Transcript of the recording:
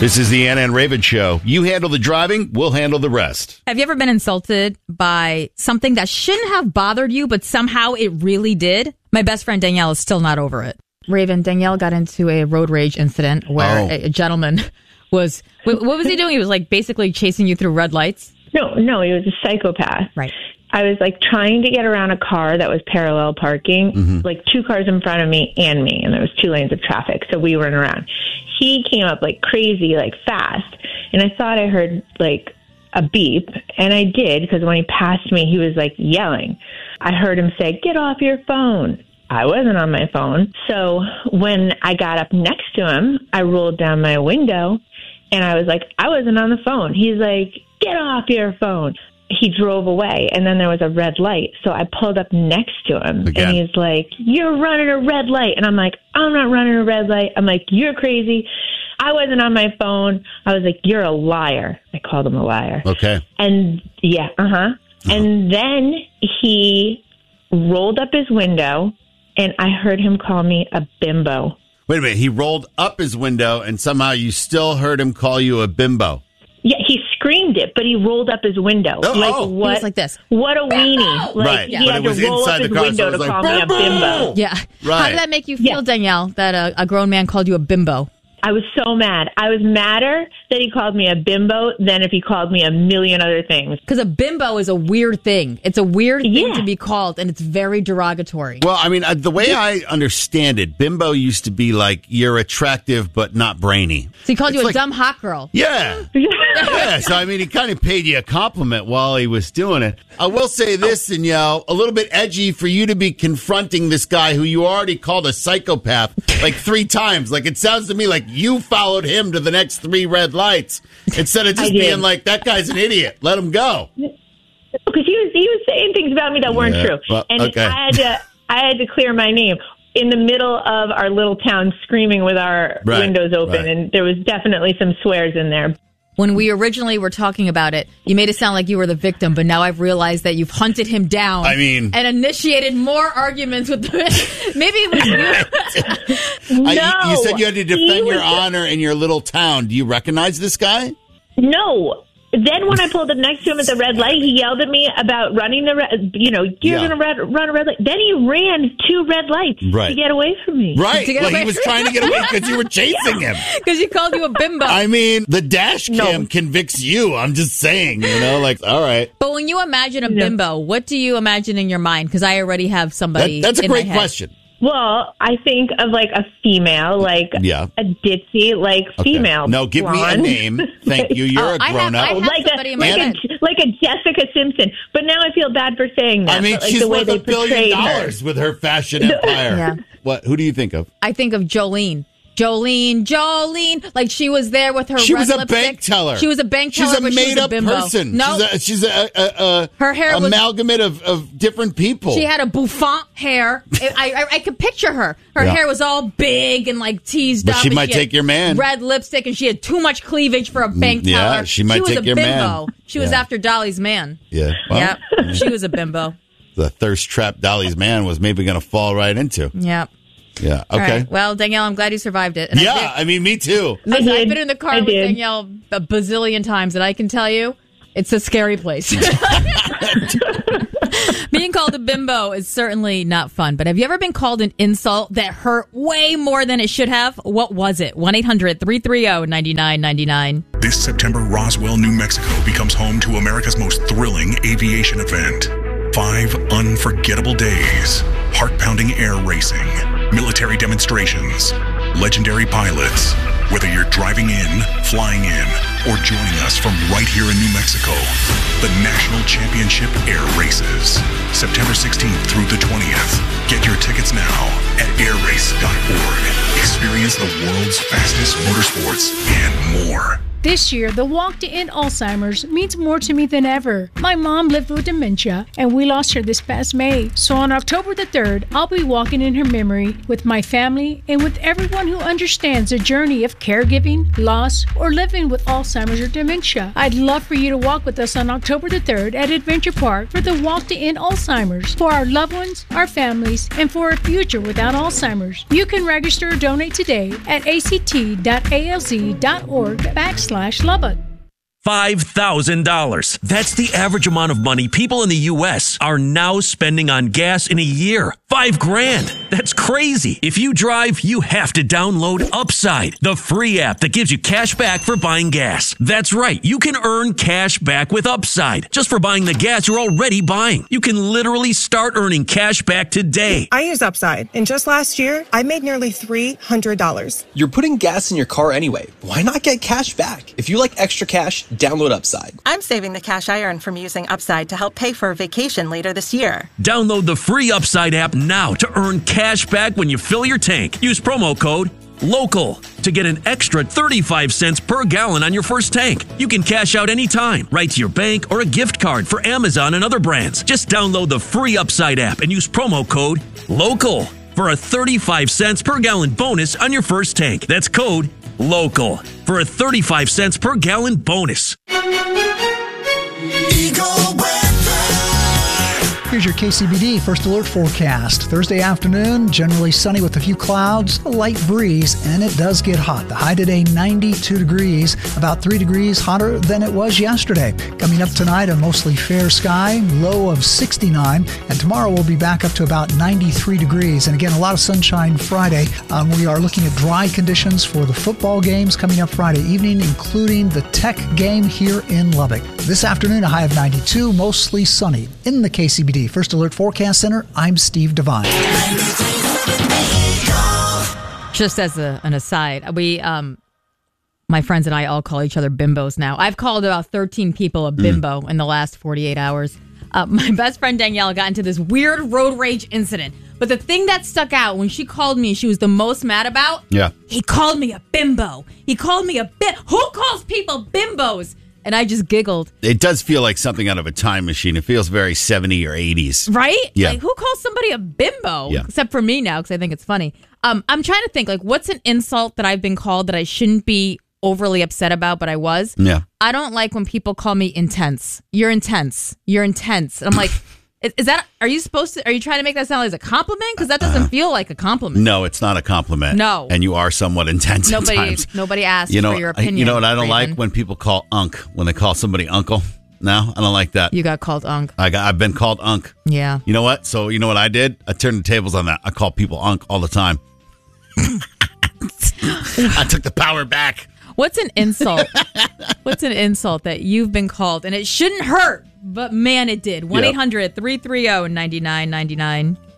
This is the Anna and Raven Show. You handle the driving, we'll handle the rest. Have you ever been insulted by something that shouldn't have bothered you, but somehow it really did? My best friend Danielle is still not over it. Raven, Danielle got into a road rage incident where a gentleman was... What was he doing? He was like basically chasing you through red lights? No, he was a psychopath. Right. I was like trying to get around a car that was parallel parking, like two cars in front of me, and there was 2 lanes of traffic, so we weren't around. He came up like crazy, like fast, and I thought I heard like a beep, and I did, because when he passed me, he was like yelling. I heard him say, "Get off your phone." I wasn't on my phone. So when I got up next to him, I rolled down my window, and I was like, I wasn't on the phone. He's like, "Get off your phone." He drove away, and then there was a red light. So I pulled up next to him, and he's like, "You're running a red light." And I'm like, "I'm not running a red light." I'm like, "You're crazy. I wasn't on my phone." I was like, "You're a liar." I called him a liar. Okay. And And then he rolled up his window, and I heard him call me a bimbo. Wait a minute. He rolled up his window, and somehow you still heard him call you a bimbo. Yeah, he screamed it, but he rolled up his window. What? He was like this. What a weenie. Like, right. He But had it was to roll inside up the his car, window so it to was call like, me a bimbo. Yeah. Right. How did that make you feel, Danielle, that a grown man called you a bimbo? I was so mad. I was madder that he called me a bimbo than if he called me a million other things. Because a bimbo is a weird thing. It's a weird thing to be called, and it's very derogatory. Well, I mean, the way I understand it, bimbo used to be like, you're attractive but not brainy. So he called you a dumb hot girl. Yeah. Yeah, so I mean, he kind of paid you a compliment while he was doing it. I will say this, Danielle, a little bit edgy for you to be confronting this guy who you already called a psychopath like 3 times. Like, it sounds to me like you followed him to the next 3 red lights instead of just being like, that guy's an idiot. Let him go. Because he was saying things about me that weren't true. Well, and okay. I had to clear my name in the middle of our little town screaming with our windows open. And there was definitely some swears in there. When we originally were talking about it, you made it sound like you were the victim, but now I've realized that you've hunted him down. And initiated more arguments with maybe it was you. No. You said you had to defend your honor in your little town. Do you recognize this guy? No. Then when I pulled up next to him at the red light, he yelled at me about running the red, you're going to run a red light. Then he ran 2 red lights to get away from me. Right. Like he was trying to get away because you were chasing him. Because he called you a bimbo. I mean, the dash cam convicts you. I'm just saying, like, all right. But when you imagine a bimbo, what do you imagine in your mind? Because I already have somebody That's a in my great head. question. Well, I think of like a female, like a ditzy, like female. No, give blonde. me a name. Thank you. You're a grown up. I have somebody in my head. Like a Jessica Simpson. But now I feel bad for saying that. I mean, but, like, she's the way worth they $1 billion portrayed her. with her fashion empire. Yeah. What? Who do you think of? I think of Jolene. Like she was there with her She red was a lipstick. bank teller. She was a bank teller, She's a but made-up she was a bimbo. person. No, She's a her hair was amalgamate of different people. She had a bouffant hair. I could picture her. Her hair was all big and like teased up. But she and might take your man. Red lipstick, and she had too much cleavage for a bank teller. Yeah, she might take your man. She was a bimbo. She was after Dolly's man. Yeah. Well, Yep. She was a bimbo. The thirst trap Dolly's man was maybe going to fall right into. Yep. Yeah. Okay. All right. Well, Danielle, I'm glad you survived it. And I mean, me too. Listen, I've been in the car with Danielle a bazillion times, and I can tell you, it's a scary place. Being called a bimbo is certainly not fun, but have you ever been called an insult that hurt way more than it should have? What was it? 1-800-330-9999. This September, Roswell, New Mexico becomes home to America's most thrilling aviation event. 5 unforgettable days, heart-pounding air racing, military demonstrations, legendary pilots. Whether you're driving in, flying in, or joining us from right here in New Mexico, the National Championship Air Races, September 16th through the 20th. Get your tickets now at airrace.org. Experience the world's fastest motorsports and more. This year, the walk to end Alzheimer's means more to me than ever. My mom lived with dementia, and we lost her this past May. So on October the 3rd, I'll be walking in her memory with my family and with everyone who understands the journey of caregiving, loss, or living with Alzheimer's or dementia. I'd love for you to walk with us on October the 3rd at Adventure Park for the walk to end Alzheimer's, for our loved ones, our families, and for a future without Alzheimer's. You can register or donate today at act.alz.org/Lubbock. $5,000. That's the average amount of money people in the U.S. are now spending on gas in a year. $5,000. That's crazy. If you drive, you have to download Upside, the free app that gives you cash back for buying gas. That's right. You can earn cash back with Upside just for buying the gas you're already buying. You can literally start earning cash back today. I use Upside, and just last year, I made nearly $300. You're putting gas in your car anyway. Why not get cash back? If you like extra cash, download Upside. I'm saving the cash I earn from using Upside to help pay for a vacation later this year. Download the free Upside app now to earn cash back when you fill your tank. Use promo code LOCAL to get an extra 35 cents per gallon on your first tank. You can cash out anytime, right to your bank or a gift card for Amazon and other brands. Just download the free Upside app and use promo code LOCAL for a 35 cents per gallon bonus on your first tank. That's code LOCAL for a 35 cents per gallon bonus. Eagle Weather. Here's your KCBD First Alert forecast. Thursday afternoon, generally sunny with a few clouds, a light breeze, and it does get hot. The high today, 92 degrees, about 3 degrees hotter than it was yesterday. Coming up tonight, a mostly fair sky, low of 69, and tomorrow we'll be back up to about 93 degrees. And again, a lot of sunshine Friday. We are looking at dry conditions for the football games coming up Friday evening, including the Tech game here in Lubbock. This afternoon, a high of 92, mostly sunny. In the KCBD First Alert Forecast Center, I'm Steve Devine. Just as an aside, we, my friends and I all call each other bimbos now. I've called about 13 people a bimbo in the last 48 hours. My best friend Danielle got into this weird road rage incident. But the thing that stuck out when she called me, she was the most mad about, he called me a bimbo. He called me a Who calls people bimbos? And I just giggled. It does feel like something out of a time machine. It feels very 70s or 80s. Right? Yeah. Like, who calls somebody a bimbo? Yeah. Except for me now, because I think it's funny. I'm trying to think, like, what's an insult that I've been called that I shouldn't be overly upset about, but I was? Yeah. I don't like when people call me intense. You're intense. You're intense. And I'm like... Is that, are you trying to make that sound like a compliment? Because that doesn't feel like a compliment. No, it's not a compliment. No. And you are somewhat intense at times. Nobody asked for your opinion. You know what I don't Raven. like? When people call Unc, when they call somebody uncle. No, I don't like that. You got called Unc. I've been called Unc. Yeah. You know what? So you know what I did? I turned the tables on that. I call people Unc all the time. I took the power back. What's an insult? What's an insult that you've been called and it shouldn't hurt, but man, it did. 1-800-330-9999.